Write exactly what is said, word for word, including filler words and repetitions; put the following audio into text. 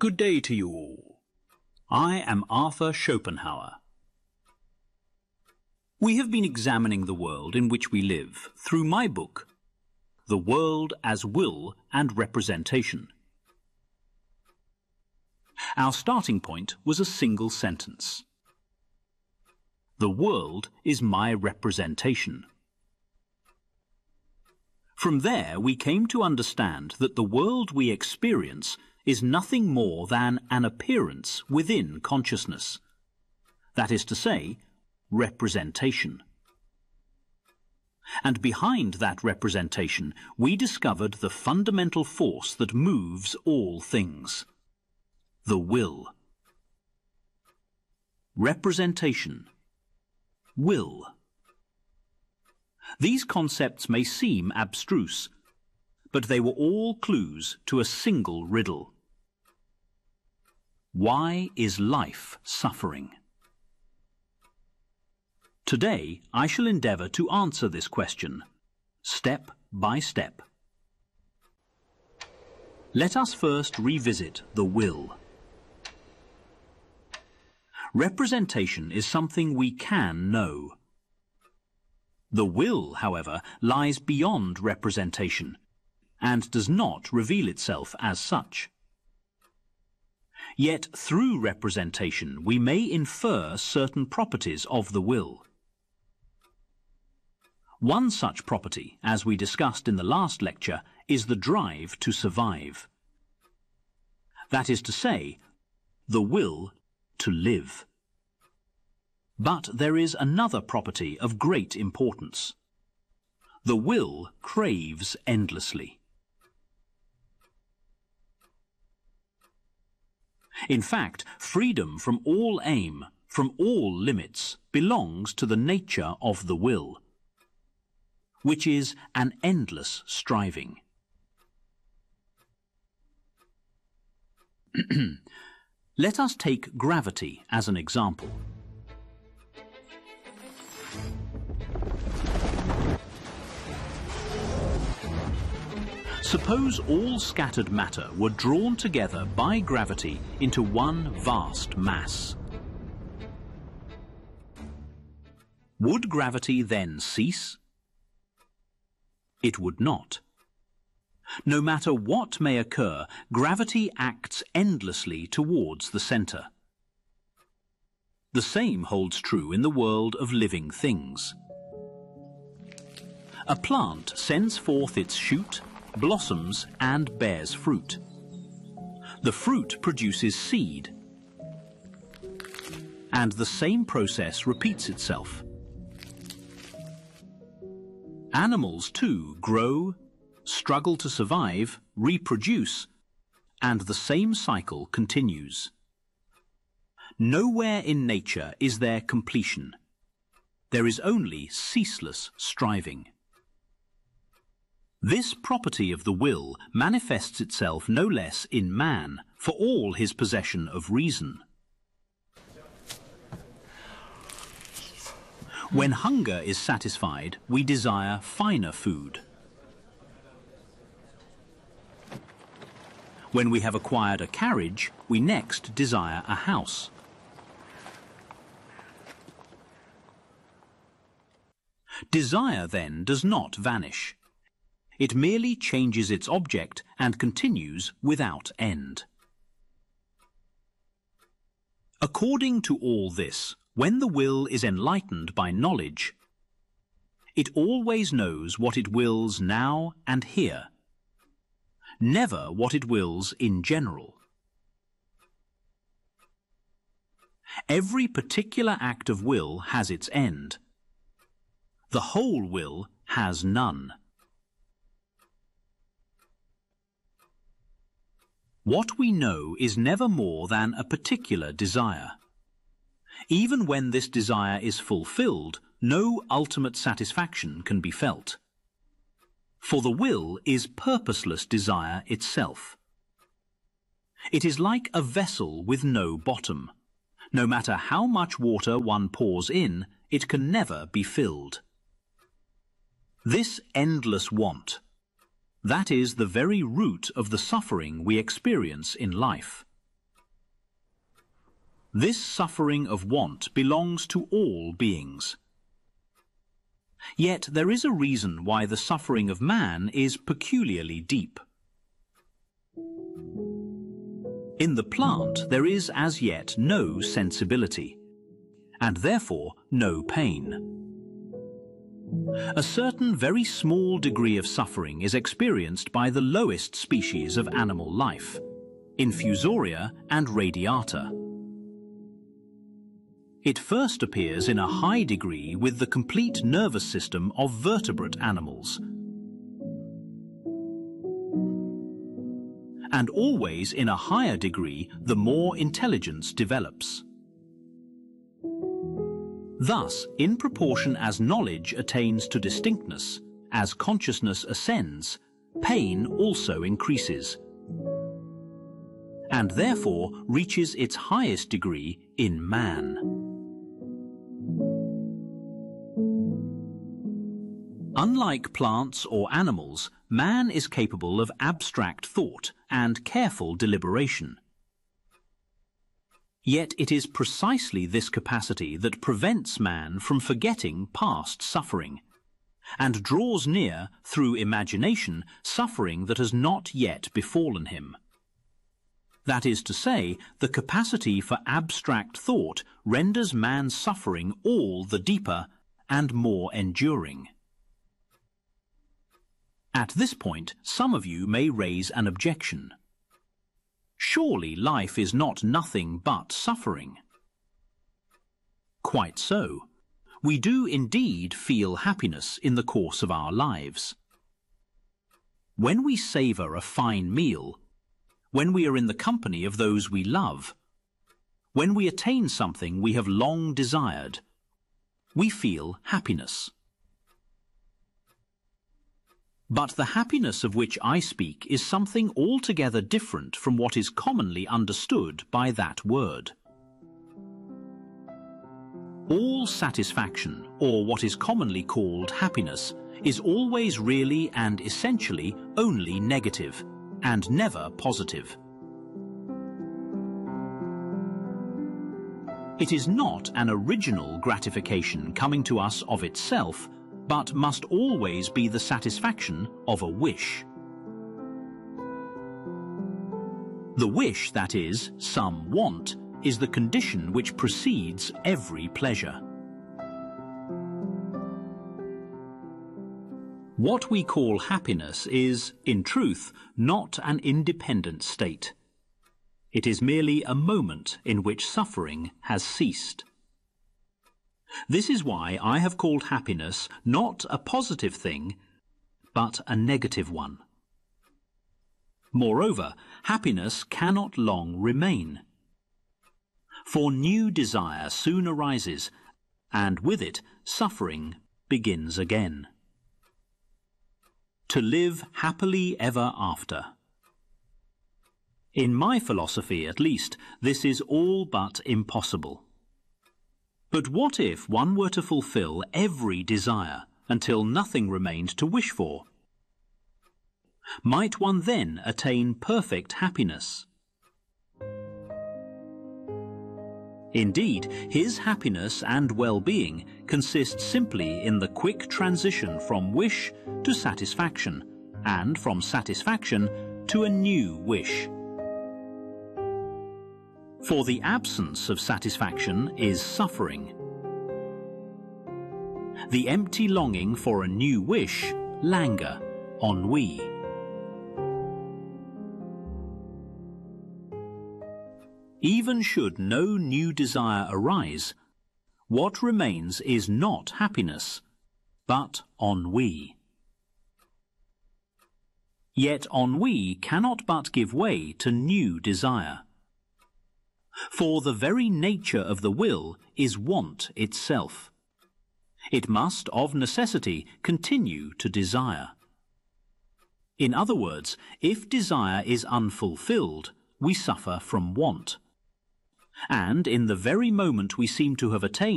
Good day to you all. I am Arthur Schopenhauer. We have been examining the world in which we live through my book, The World as Will and Representation. Our starting point was a single sentence. The world is my representation. From there we came to understand that the world we experience is nothing more than an appearance within consciousness. That is to say, representation. And behind that representation we discovered the fundamental force that moves all things. The will. Representation. Will. These concepts may seem abstruse, but they were all clues to a single riddle. Why is life suffering? Today I shall endeavour to answer this question, step by step. Let us first revisit the will. Representation is something we can know. The will, however, lies beyond representation and does not reveal itself as such. Yet through representation we may infer certain properties of the will. One such property, as we discussed in the last lecture, is the drive to survive. That is to say, the will to live. But there is another property of great importance. The will craves endlessly. In fact, freedom from all aim, from all limits, belongs to the nature of the will, which is an endless striving. Let us take gravity as an example. Suppose all scattered matter were drawn together by gravity into one vast mass. Would gravity then cease? It would not. No matter what may occur, gravity acts endlessly towards the centre. The same holds true in the world of living things. A plant sends forth its shoot, blossoms and bears fruit. The fruit produces seed, and the same process repeats itself. Animals too grow, struggle to survive, reproduce, and the same cycle continues. Nowhere in nature is there completion. There is only ceaseless striving. This property of the will manifests itself no less in man, for all his possession of reason. When hunger is satisfied, we desire finer food. When we have acquired a carriage, we next desire a house. Desire, then, does not vanish. It merely changes its object and continues without end. According to all this, when the will is enlightened by knowledge, it always knows what it wills now and here, never what it wills in general. Every particular act of will has its end. The whole will has none. What we know is never more than a particular desire. Even when this desire is fulfilled, no ultimate satisfaction can be felt. For the will is purposeless desire itself. It is like a vessel with no bottom. No matter how much water one pours in, it can never be filled. This endless want, that is the very root of the suffering we experience in life. This suffering of want belongs to all beings. Yet there is a reason why the suffering of man is peculiarly deep. In the plant there is as yet no sensibility, and therefore no pain. A certain very small degree of suffering is experienced by the lowest species of animal life, Infusoria and Radiata. It first appears in a high degree with the complete nervous system of vertebrate animals, and always in a higher degree the more intelligence develops. Thus, in proportion as knowledge attains to distinctness, as consciousness ascends, pain also increases, and therefore reaches its highest degree in man. Unlike plants or animals, man is capable of abstract thought and careful deliberation. Yet it is precisely this capacity that prevents man from forgetting past suffering, and draws near, through imagination, suffering that has not yet befallen him. That is to say, the capacity for abstract thought renders man's suffering all the deeper and more enduring. At this point, some of you may raise an objection. Surely life is not nothing but suffering. Quite so. We do indeed feel happiness in the course of our lives. When we savour a fine meal, when we are in the company of those we love, when we attain something we have long desired, we feel happiness. But the happiness of which I speak is something altogether different from what is commonly understood by that word. All satisfaction, or what is commonly called happiness, is always really and essentially only negative, and never positive. It is not an original gratification coming to us of itself, but must always be the satisfaction of a wish. The wish, that is, some want, is the condition which precedes every pleasure. What we call happiness is, in truth, not an independent state. It is merely a moment in which suffering has ceased. This is why I have called happiness not a positive thing, but a negative one. Moreover, happiness cannot long remain. For new desire soon arises, and with it suffering begins again. To live happily ever after. In my philosophy, at least, this is all but impossible. But what if one were to fulfill every desire until nothing remained to wish for? Might one then attain perfect happiness? Indeed, his happiness and well-being consist simply in the quick transition from wish to satisfaction, and from satisfaction to a new wish. For the absence of satisfaction is suffering. The empty longing for a new wish, languor, ennui. Even should no new desire arise, what remains is not happiness, but ennui. Yet ennui cannot but give way to new desire. For the very nature of the will is want itself. It must, of necessity, continue to desire. In other words, if desire is unfulfilled, we suffer from want. And in the very moment we seem to have attained